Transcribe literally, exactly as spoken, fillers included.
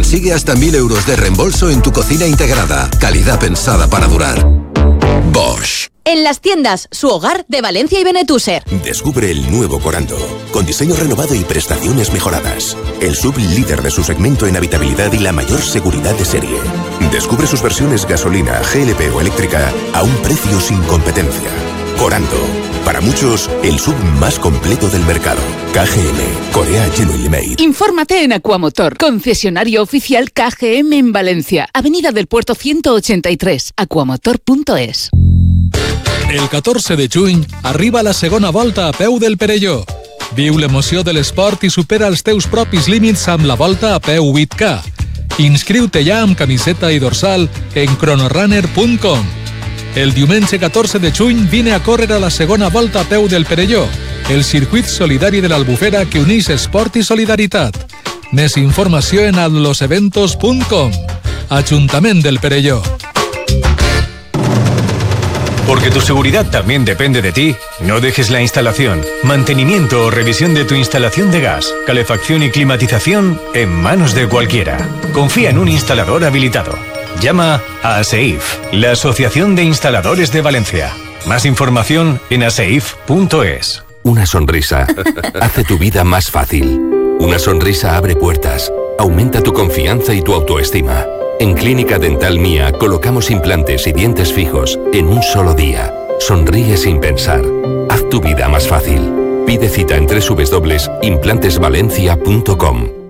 Consigue hasta mil euros de reembolso en tu cocina integrada. Calidad pensada para durar. Bosch. En las tiendas Su Hogar de Valencia y Benetúser. Descubre el nuevo Corando, con diseño renovado y prestaciones mejoradas. El sub líder de su segmento en habitabilidad y la mayor seguridad de serie. Descubre sus versiones gasolina, G L P o eléctrica a un precio sin competencia. Corando, para muchos, el sub más completo del mercado. K G M, Korea Genuinely Made. Infórmate en Aquamotor, concesionario oficial K G M en Valencia, Avenida del Puerto ciento ochenta y tres, aquamotor punto es. El catorze de juny arriba la segona volta a peu del Perelló. Viu l'emoció de l'esport i supera els teus propis límits amb la volta a peu vuit K. Inscriu-te ja amb camiseta i dorsal en cronorunner punt com. El diumenge catorze de juny vine a córrer a la segona volta a peu del Perelló, el circuit solidari de l'Albufera que uneix esport i solidaritat. Més informació en adloseventos punt com. Ajuntament del Perelló. Porque tu seguridad también depende de ti, no dejes la instalación, mantenimiento o revisión de tu instalación de gas, calefacción y climatización en manos de cualquiera. Confía en un instalador habilitado. Llama a ASEIF, la Asociación de Instaladores de Valencia. Más información en aseif punto es. Una sonrisa hace tu vida más fácil. Una sonrisa abre puertas, aumenta tu confianza y tu autoestima. En Clínica Dental Mía colocamos implantes y dientes fijos en un solo día. Sonríe sin pensar. Haz tu vida más fácil. Pide cita en doble u doble u doble u punto implantesvalencia punto com.